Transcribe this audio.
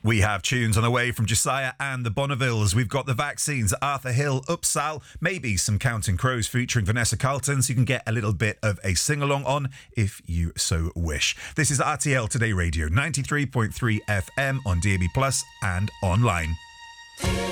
We have tunes on the way from Josiah and the Bonnevilles. We've got the Vaccines, Arthur Hill, Upsal, maybe some Counting Crows featuring Vanessa Carlton, so you can get a little bit of a sing-along on if you so wish. This is RTL Today Radio, 93.3 FM on DAB Plus and online.